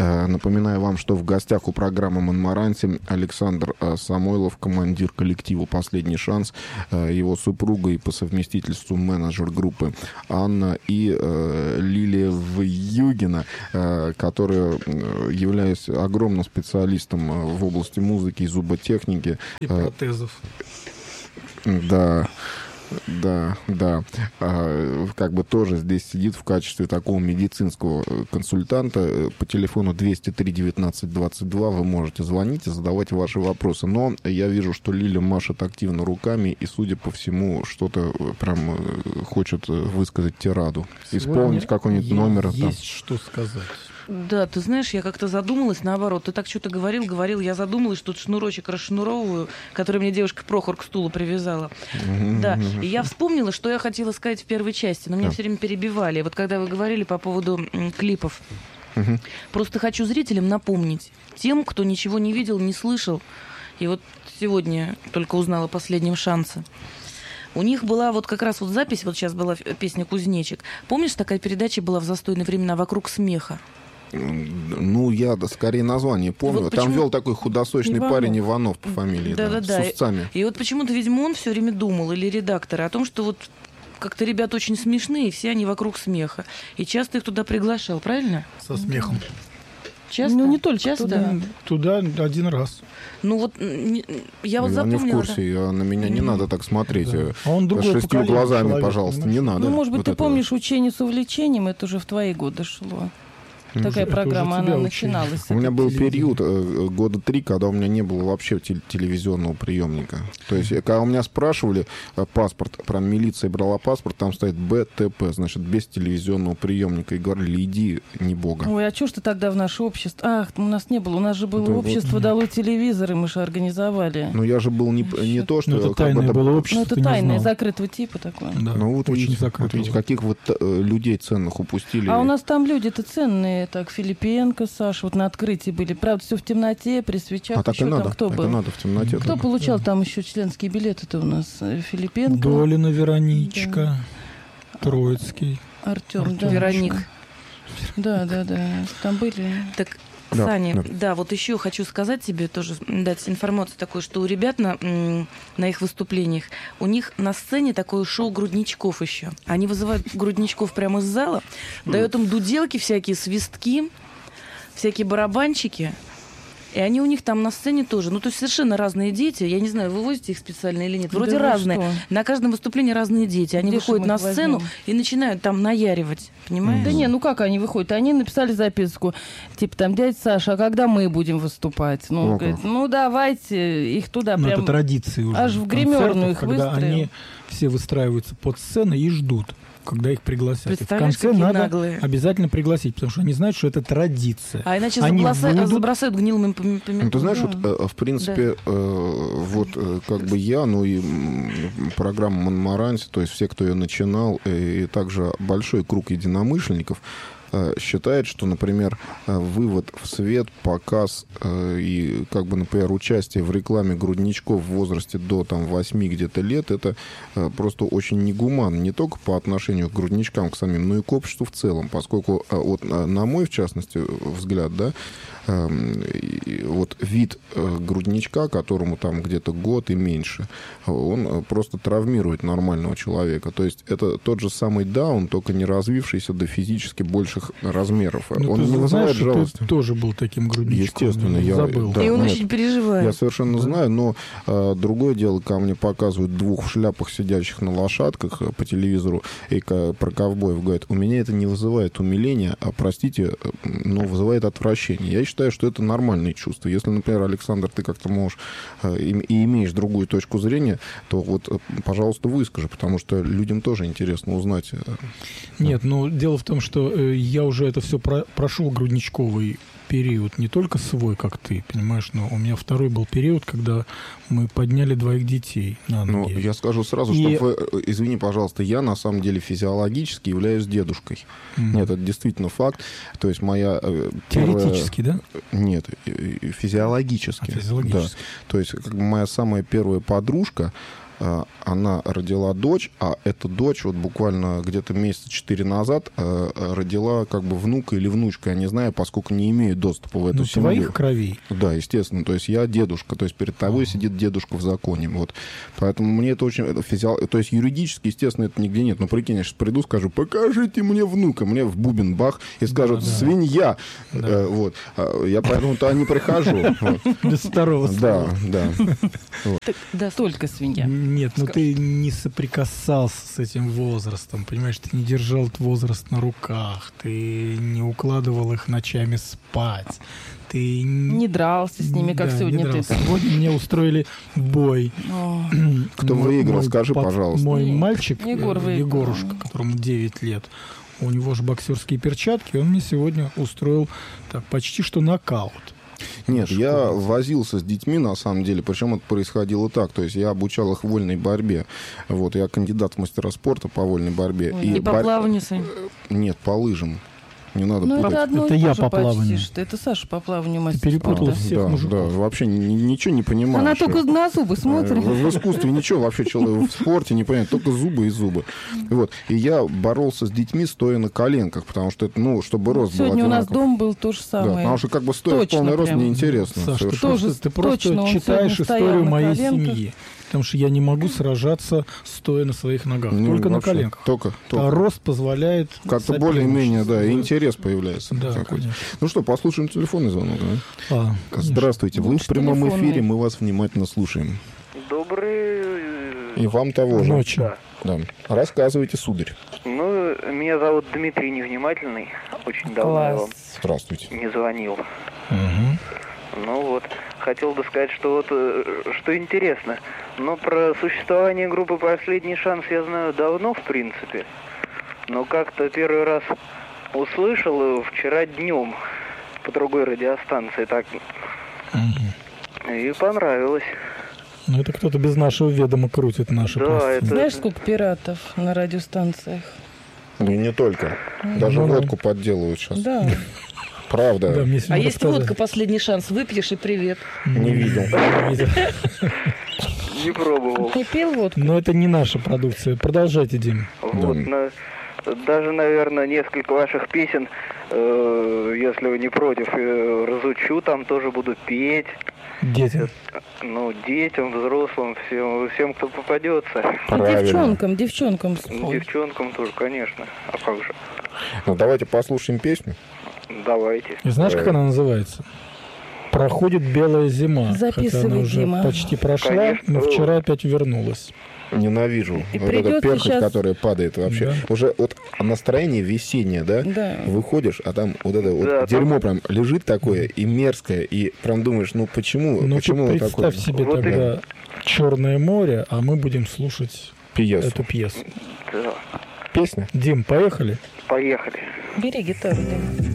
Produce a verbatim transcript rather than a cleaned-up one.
Напоминаю вам, что в гостях у программы «Монмаранси» Александр Самойлов, командир коллектива «Последний шанс», его супруга и по совместительству менеджер группы Анна и Лилия Вьюгина, которая является огромным специалистом в области музыки и зуботехники. И протезов. Да. Да, да. А, как бы тоже здесь сидит в качестве такого медицинского консультанта. По телефону двести три девятнадцать двадцать два вы можете звонить и задавать ваши вопросы. Но я вижу, что Лиля машет активно руками и, судя по всему, что-то прям хочет высказать тираду. Исполнить какой-нибудь номер. Есть там. что сказать. Да, ты знаешь, я как-то задумалась, наоборот. Ты так что-то говорил, говорил, я задумалась, что тут шнурочек расшнуровываю, который мне девушка Прохор к стулу привязала. Mm-hmm. Да, и я вспомнила, что я хотела сказать в первой части, но меня yeah. все время перебивали. Вот когда вы говорили по поводу м, клипов. Mm-hmm. Просто хочу зрителям напомнить, тем, кто ничего не видел, не слышал, и вот сегодня только узнала о «Последнем шансе». У них была вот как раз вот запись, вот сейчас была песня «Кузнечик». Помнишь, такая передача была в застойные времена «Вокруг смеха»? Ну, я да, скорее название помню. Вот Там почему... вел такой худосочный Иванов. парень Иванов по фамилии, да, да, да, с усцами. И, и вот почему-то, видимо, он все время думал, или редактор, о том, что вот как-то ребята очень смешные, и все они вокруг смеха. И часто их туда приглашал, правильно? Со смехом. Часто? Ну, не только часто. Туда. Туда один раз. Ну вот, я вот я запомнила... не в курсе, да. На меня не mm-hmm. надо так смотреть. Да. А он шестью глазами, человек, пожалуйста, понимаешь? не надо. Ну, может быть, вот ты этого. помнишь «Учение с увлечением», это уже в твои годы шло. Такая это программа, она учили. начиналась. У меня был период, э, года три, когда у меня не было вообще тел- телевизионного приемника. То есть, когда у меня спрашивали э, паспорт, прям милиция брала паспорт, там стоит Б Т П, значит, без телевизионного приемника. И говорили, иди, не бога. Ой, а что ж ты тогда в наше общество? Ах, у нас не было, у нас же было да, общество, вот. дало телевизоры, мы же организовали. Ну, я же был не, не то, что... Ну, это тайное это... было общество, Ну, это тайное, закрытого типа такое. Да, ну, вот очень видите, закрытого. вот видите, каких вот э, людей ценных упустили. А у нас там люди-то ценные, так, Филиппенко, Саша, вот на открытии были. Правда, все в темноте, при свечах. А так и еще надо, там кто так был? и надо в темноте. Кто получал там еще членские билеты-то у нас? Филиппенко. Долина Вероничка, да. Троицкий. Артем, Артем. да. Вероник. Да, да, да. Там были... Так, да, Саня, да. да, вот еще хочу сказать тебе, тоже дать информацию такую, что у ребят на, на их выступлениях, у них на сцене такое шоу грудничков еще. Они вызывают грудничков прямо из зала, дают им дуделки всякие, свистки, всякие барабанчики. И они у них там на сцене тоже. Ну, то есть совершенно разные дети. Я не знаю, вы возите их специально или нет. Вроде да разные. что? На каждом выступлении разные дети. Они Где выходят на сцену возьмем? и начинают там наяривать. Понимаешь? Да не, ну как они выходят? Они написали записку, типа там, дядя Саша, а когда мы будем выступать? Ну, О, он говорит, ну давайте их туда Ну, прям... это традиции уже. аж в гримерную их когда выстроил. они все выстраиваются под сценой и ждут, когда их пригласят. И в Представляешь, конце какие надо наглые. обязательно пригласить, потому что они знают, что это традиция. А иначе Они заброса- будут- забросают гнилыми помидорами. Ну, ты знаешь, Да. вот, э, в принципе, э, вот э, как бы я, ну и м, программа «Монмаранси», то есть все, кто ее начинал, и, и также большой круг единомышленников, э, считает, что, например, э, вывод в свет, показ э, и, как бы, например, участие в рекламе грудничков в возрасте до там, восьми где-то лет, это э, просто очень негуманно, не только по отношению к грудничкам, к самим, но и к обществу в целом, поскольку, э, вот, э, на мой, в частности, взгляд, да, И вот вид грудничка, которому там где-то год и меньше, он просто травмирует нормального человека. То есть это тот же самый даун, только не развившийся до физически больших размеров. Ну, он ты не вызывает знаешь, что жалости. ты тоже был таким грудничком. Естественно, я я забыл. да, И он нет, очень переживает. Я совершенно Да. знаю, но а, другое дело, ко мне показывают двух в шляпах, сидящих на лошадках по телевизору, и ка- про ковбоев говорят, у меня это не вызывает умиления, а, простите, но вызывает отвращение. Я считаю, что это нормальные чувства. Если, например, Александр, ты как-то можешь а, и, и имеешь другую точку зрения, то вот, пожалуйста, выскажи, потому что людям тоже интересно узнать. Нет, ну дело в том, что э, я уже это все про- прошел грудничковый период, не только свой, как ты, понимаешь, но у меня второй был период, когда мы подняли двоих детей на ноги. Ну, я скажу сразу, И... что, вы, извини, пожалуйста, я на самом деле физиологически являюсь дедушкой. Mm. Нет, это действительно факт. То есть моя первая... Теоретически, да? Нет, физиологически. А, физиологически. Да. То есть как бы моя самая первая подружка, она родила дочь, а эта дочь вот буквально где-то месяца четыре назад родила как бы внука или внучку, я не знаю, поскольку не имею доступа в эту ну, семью. Твоих кровей? Да, естественно. То есть я дедушка, то есть перед тобой сидит дедушка в законе. Вот. Поэтому мне это очень... Это физиол... То есть юридически, естественно, это нигде нет. Но прикинь, я сейчас приду, скажу, покажите мне внука. Мне в бубен бах и скажут, да, свинья. Да. Э, вот. Я поэтому-то не прихожу. Без второго слова. Да, да. Да, только свинья. Нет, ну ты не соприкасался с этим возрастом, понимаешь, ты не держал этот возраст на руках, ты не укладывал их ночами спать, ты не дрался с ними, как да, сегодня ты. Сегодня мне устроили бой. Кто выиграл, скажи, пожалуйста. Мой мальчик, Егор Егорушка, которому девять лет, у него же боксерские перчатки, он мне сегодня устроил так, почти что нокаут. Нет, я возился с детьми, на самом деле, причем это происходило так, то есть я обучал их вольной борьбе. Вот, я кандидат в мастера спорта по вольной борьбе. И, и по бор... плаванию, Сань? Нет, по лыжам. Не надо ну, путать. Это, одно это я по плаванию. Что это Саша по плаванию мастер. Ты перепутал а, всех да, мужиков. Да, вообще ничего не понимаю. Она только на зубы смотрит. В, в искусстве ничего вообще, человек в спорте не понимает, только зубы и зубы. Вот. И я боролся с детьми, стоя на коленках, потому что это, ну, чтобы рост был Сегодня одинаков. у нас дом был то же самое. Да, потому что как бы стоя точно в полный рост прям. неинтересно. Саша, ты, тоже просто, ты просто точно, читаешь историю моей коленках. семьи. Потому что я не могу сражаться, стоя на своих ногах. Ну, только вообще, на коленках. Только, только. А рост позволяет... Как-то более-менее, да, и интерес появляется. Да, ну что, послушаем телефонный звонок. Да? А, Здравствуйте, вы Лучше в прямом телефонный. эфире, мы вас внимательно слушаем. Добрый... И вам того же. Ночи. Да. Да. Рассказывайте, сударь. Ну, меня зовут Дмитрий Невнимательный. Очень давно я вам Здравствуйте. не звонил. Угу. Ну вот, хотел бы сказать, что вот, что интересно. Но про существование группы «Последний шанс» я знаю давно, в принципе. Но как-то первый раз услышал вчера днем по другой радиостанции. Так. Угу. И понравилось. Ну, это кто-то без нашего ведома крутит наши Да, пластинки. это- Знаешь, сколько пиратов на радиостанциях? Ну, и не только. Даже Ну, водку подделывают сейчас. Да. Правда. Да, мне А сегодня есть рассказали. водка, последний шанс, выпьешь и привет. Не видел. Не видел. Не пробовал. Не пил водку? Но это не наша продукция. Продолжайте, Дим. Вот, на- даже, наверное, несколько ваших песен, э, если вы не против, э, разучу, там тоже буду петь. Дети. Ну, детям, взрослым, всем, всем, кто попадется. И Правильно. девчонкам, девчонкам Ну, спой. девчонкам тоже, конечно. А как же? Ну, давайте послушаем песню. Давайте. И знаешь, как она называется? «Проходит белая зима». Записывай, Хотя она уже Дима. почти прошла, Конечно. но вчера опять вернулась. Ненавижу. И вот эта придется перхоть, щас- которая падает вообще. Да. Уже вот настроение весеннее, да? Да. Выходишь, а там вот это вот Да, дерьмо прям лежит такое и мерзкое, и прям думаешь, ну почему, Ну, почему ты вот представь такое? себе Вот тогда Черное море, а мы будем слушать Пьесу. эту пьесу. Да. Песня? Дим, поехали? Поехали. Бери гитару, Дима.